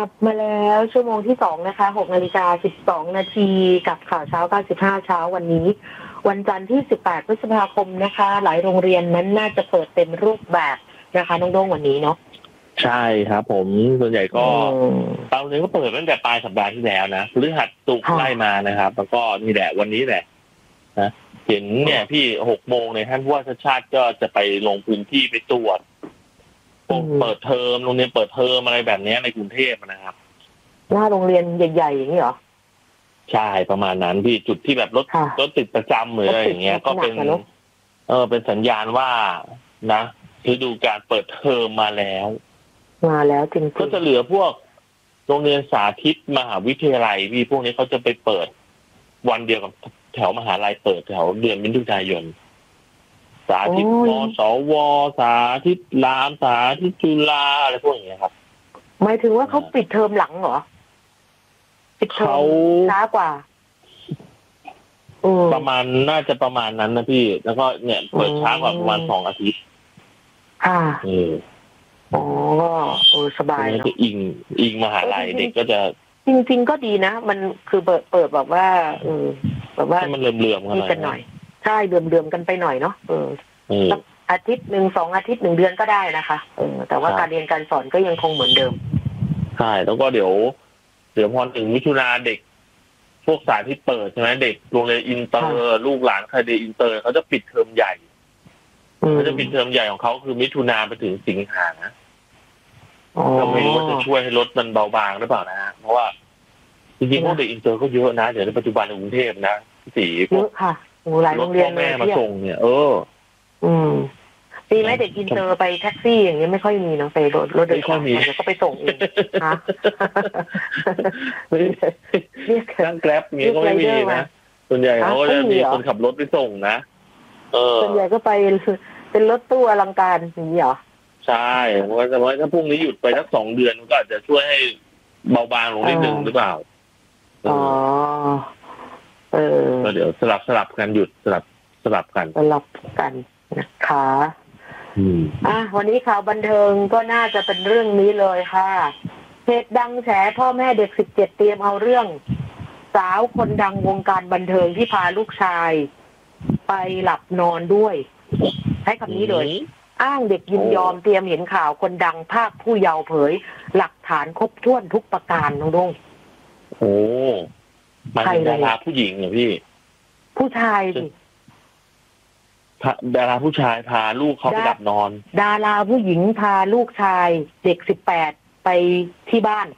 ลับมาแล้วชั่วโมงที่2นะคะ6:12 นาทีกับข่าวเช้า95เช้าวันนี้วันจันทร์ที่18พฤษภาคมนะคะหลายโรงเรียนนั้นน่าจะเปิดเต็มรูปแบบนะคะน้องโด่งวันนี้เนาะใช่ครับผมส่วนใหญ่ก็บางโรงเรียนก็เปิดตั้งแต่ปลายสัปดาห์ที่แล้วนะพฤหัสศุกร์ไล่มานะครับแล้วก็นี่แหละวันนี้แหละนะเห็นเนี่ยพี่6 โมงเนี่ยท่านผู้ว่าชาติก็จะไปลงพื้นที่ไปตรวจเปิดเทอมโรงเรียนเปิดเทอมอะไรแบบนี้ในกรุงเทพนะครับหน้าโรงเรียนใหญ่ๆอย่างนี้เหรอใช่ประมาณนั้นพี่จุดที่แบบรถติดประจำหรืออะไรอย่างเงี้ยก็เป็นสัญญาณว่านะฤดูการเปิดเทอมมาแล้วจริงๆก็จะเหลือพวกโรงเรียนสาธิตมหาวิทยาลัยพี่พวกนี้เขาจะไปเปิดวันเดียวกับแถวมหาลัยเปิดแถวเดือนมิถุนายนสาธิตมสวสาธิตรามสาธิตจุฬาอะไรพวกนี้ครับหมายถึงว่าเขาปิดเทอมหลังเหรอปิดเทอมช้ากว่าประมาณน่าจะประมาณนั้นนะพี่แล้วก็เนี่ยเปิดช้ากว่าประมาณ2 อาทิตย์สบายเนาะอิงมหาลัยเด็กก็จะจริงๆก็ดีนะมันคือเปิดแบบว่าแบบว่ามันเลื่อมๆกันหน่อยใช่เลื่อมกันไปหน่อยเนาะอาทิตย์1 2 อาทิตย์1 เดือนก็ได้นะคะแต่ว่าการเรียนการสอนก็ยังคงเหมือนเดิมใช่แล้วก็เดี๋ยวพอถึงมิถุนาเด็กพวกสายที่เปิดใช่ไหมเด็กโรงเรียนอินเตอร์ลูกหลานใครเรียนอินเตอร์เขาจะปิดเทอมใหญ่เขาจะปิดเทอมใหญ่ของเขาคือมิถุนาไปถึงสิงหาเราไม่รู้ว่าจะช่วยให้ลดมันเบาบางหรือเปล่านะเพราะว่าจริงๆพวกเด็กอินเตอร์ก็เยอะนะเดี๋ยวในปัจจุบันในกรุงเทพนะสีเยอะค่ะหลายโรงเรียนแม่มาส่งเนี่ยมีไหมเด็กอินเตอร์ไปแท็กซี่อย่างเงี้ยไม่ค่อยมีเนาะไปรถโดยสารเดี๋ยวก็ไปส่งเองฮะนั่งแกร็บเงี้ยก็ไม่มีนะส่วนใหญ่เขาก็จะมีคนขับรถไปส่งนะส่วนใหญ่ก็ไปเป็นรถตู้อลังการอย่างนี้เหรอใช่เพราะว่าถ้าพรุ่งนี้หยุดไปสัก2 เดือนก็อาจจะช่วยให้เบาบางลงนิดนึงหรือเปล่าก็เดี๋ยวสลับกันหยุดสลับกันนะคะวันนี้ข่าวบันเทิงก็น่าจะเป็นเรื่องนี้เลยค่ะเพจดังแฉพ่อแม่เด็ก17เตรียมเอาเรื่องสาวคนดังวงการบันเทิงที่พาลูกชายไปหลับนอนด้วยใช้คำนี้เลยอ้างเด็กยินยอมเตรียมเห็นข่าวคนดังภาคผู้เยาว์เผยหลักฐานครบถ้วนทุกประการน้องดงมันเป็นดาราผู้หญิงเหรอพี่ผู้ชายสิดาราผู้ชายพาลูกเขาไปหลับนอนดาราผู้หญิงพาลูกชายเด็ก18ไปที่บ้าน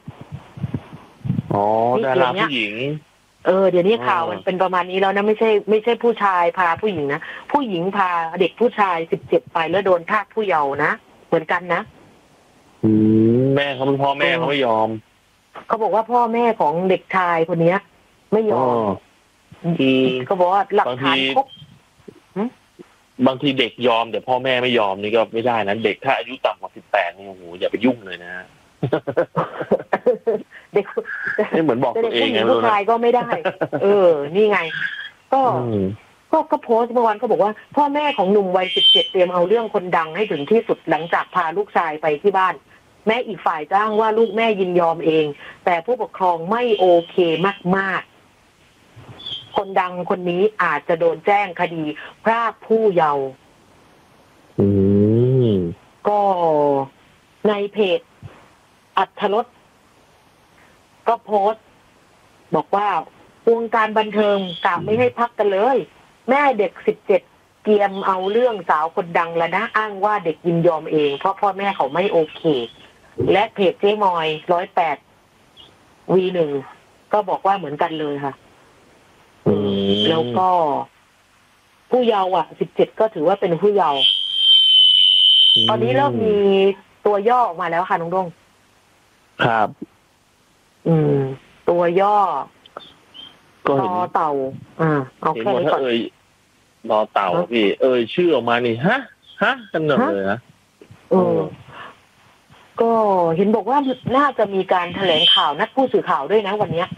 ดาราผู้หญิงเดี๋ยวนี้ข่าวมันเป็นประมาณนี้แล้วนะไม่ใช่ผู้ชายพาผู้หญิงนะผู้หญิงพาเด็กผู้ชาย17ไปแล้วโดนภาคผู้เยาว์นะเหมือนกันนะแม่เขาเป็นพ่อแม่เขาไม่ยอมเขาบอกว่าพ่อแม่ของเด็กชายคนนี้ไม่ยอมเขาบอกว่าหลักฐานครบบางทีเด็กยอมแต่พ่อแม่ไม่ยอมนี่ก็ไม่ได้นะเด็กถ้าอายุต่ำกว่า18นี่โอ้โหอย่าไปยุ่งเลยนะเด็กเหมือนบอกตัวเองไงผู้ชายก็ไม่ได้นี่ไงก็โพสต์เมื่อวานก็บอกว่าพ่อแม่ของหนุ่มวัย17เตรียมเอาเรื่องคนดังให้ถึงที่สุดหลังจากพาลูกชายไปที่บ้านแม่อีกฝ่ายจ้างว่าลูกแม่ยินยอมเองแต่ผู้ปกครองไม่โอเคมากๆคนดังคนนี้อาจจะโดนแจ้งคดีพรากผู้เยาว์ก็ในเพจอัธรสก็โพสต์บอกว่าวงการบันเทิงกะไม่ให้พักกันเลยแม่เด็ก17เตรียมเอาเรื่องสาวคนดังแล้วนะอ้างว่าเด็กยินยอมเองเพราะพ่อแม่เขาไม่โอเคและเพจเจ๊มอย108 V1 ก็บอกว่าเหมือนกันเลยค่ะแล้วก็ผู้เยาว์17ก็ถือว่าเป็นผู้เยาว์ตอนนี้เริ่มมีตัวย่อออกมาแล้วค่ะน้องดงครับตัวย่อต่อเต่าเอาแค่นี้ก่อนรอเต่าพี่ชื่อออกมานี่ฮะกันหนึ่งเลยนะก็เห็นบอกว่าน่าจะมีการแถลงข่าวนัดผู้สื่อข่าวด้วยนะวันนี้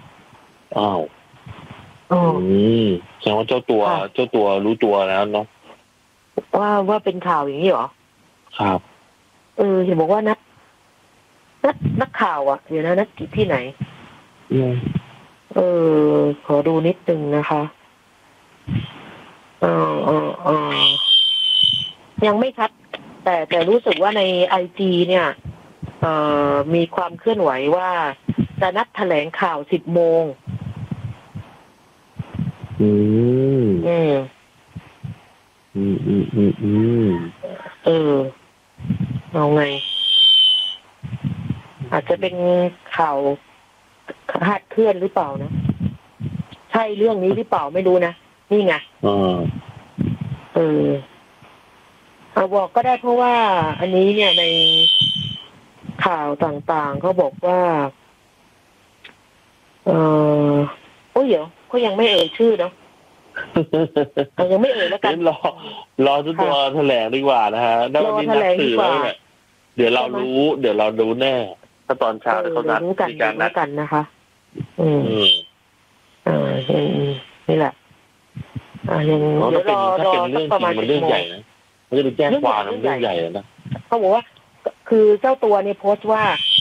แสดงว่าเจ้าตัวรู้ตัวแล้วเนาะว่าเป็นข่าวอย่างนี้เหรอครับเห็นบอกว่านัดนักข่าวอ่ะเดี๋ยวนะนักกิจที่ไหนอืมขอดูนิดนึงนะคะยังไม่ชัดแต่รู้สึกว่าในIGเนี่ยมีความเคลื่อนไหวว่าจะนัดแถลงข่าว10 โมงอืมอืมอืมอืมอืมอืมเอาไง อาจจะเป็นข่าวคลาดเคลื่อนหรือเปล่านะ ใช่เรื่องนี้หรือเปล่าไม่รู้นะนี่ไงเอาบอกก็ได้เพราะว่าอันนี้เนี่ยในข่าวต่างๆเขาบอกว่าเดี๋ยวก็ยังไม่เอ่ยชื่อเนาะยังไม่เอ่ยแล้วกันรอทุกตัวแถลงดีกว่านะฮะได้วันนี้นัดสื่อแล้วเนี่ยเดี๋ยวเรารู้แน่ถ้าตอนเช้าเขานัดมีการนัดกันนะคะนี่แหละยังเดี๋ยวรอเรื่องจริงมันเรื่องใหญ่นะมันจะไปแจ้งความมันเรื่องใหญ่นะเขาบอกว่าคือเจ้าตัวเนี่ยโพสต์ว่า